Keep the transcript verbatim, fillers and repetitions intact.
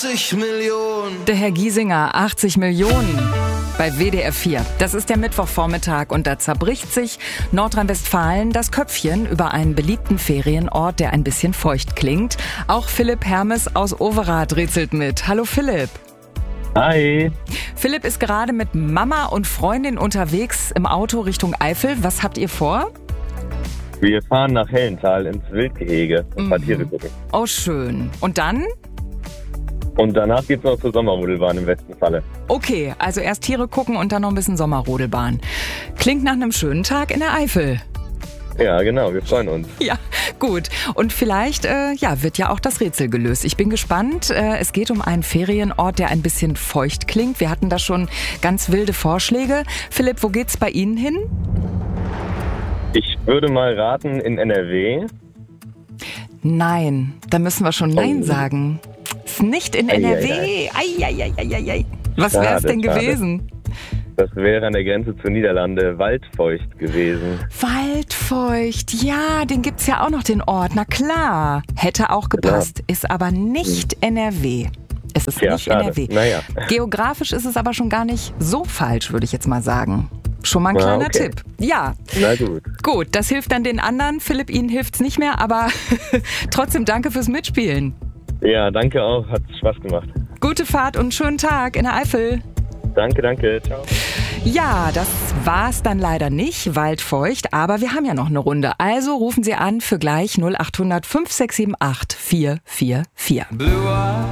achtzig Millionen. Der Herr Giesinger, achtzig Millionen. Bei W D R vier. Das ist der Mittwochvormittag und da zerbricht sich Nordrhein-Westfalen das Köpfchen über einen beliebten Ferienort, der ein bisschen feucht klingt. Auch Philipp Hermes aus Overath rätselt mit. Hallo Philipp. Hi. Philipp ist gerade mit Mama und Freundin unterwegs im Auto Richtung Eifel. Was habt ihr vor? Wir fahren nach Hellenthal ins Wildgehege und mhm. Tiere gucken. Oh, schön. Und dann? Und danach geht's noch zur Sommerrodelbahn im besten Falle. Okay, also erst Tiere gucken und dann noch ein bisschen Sommerrodelbahn. Klingt nach einem schönen Tag in der Eifel. Ja, genau, wir freuen uns. Ja, gut. Und vielleicht äh, ja, wird ja auch das Rätsel gelöst. Ich bin gespannt. Äh, es geht um einen Ferienort, der ein bisschen feucht klingt. Wir hatten da schon ganz wilde Vorschläge. Philipp, wo geht's bei Ihnen hin? Ich würde mal raten in N R W. Nein, da müssen wir schon Nein oh. sagen. Ist nicht in N R W. Ei, ei, ei, ei, ei. Was wäre es denn schade. gewesen? Das wäre an der Grenze zu Niederlande Waldfeucht gewesen. Waldfeucht, ja, den gibt's ja auch noch, den Ort. Na klar, hätte auch gepasst, ja. Ist aber nicht N R W. Es ist ja, nicht schade. N R W. Naja. Geografisch ist es aber schon gar nicht so falsch, würde ich jetzt mal sagen. Schon mal ein kleiner ah, okay. Tipp. Ja. Na gut. Gut, das hilft dann den anderen. Philipp, Ihnen hilft's nicht mehr, aber trotzdem danke fürs Mitspielen. Ja, danke auch. Hat Spaß gemacht. Gute Fahrt und schönen Tag in der Eifel. Danke, danke. Ciao. Ja, das war's dann leider nicht, waldfeucht, aber wir haben ja noch eine Runde. Also rufen Sie an für gleich null acht hundert fünf sechs sieben acht vier vier vier.